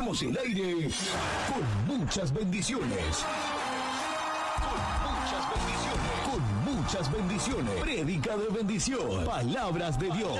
ponemos el aire con muchas bendiciones. Con muchas bendiciones. Prédica de bendición. Palabras de Dios.